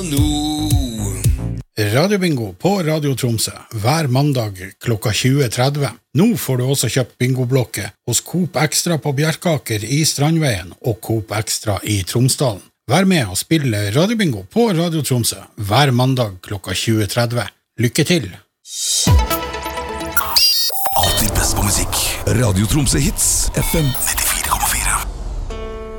Radiobingo på Radio Tromsø hver mandag klokka 20.30. Nå får du også kjøpt bingoblokke hos Coop Extra på Bjerkaker i Strandveien og Coop Extra i Tromsdalen. Vær med og spille Radiobingo på Radio Tromsø hver mandag klokka 20.30. Lykke til! Alltid best på musikk. Radio Tromsø Hits FM 95.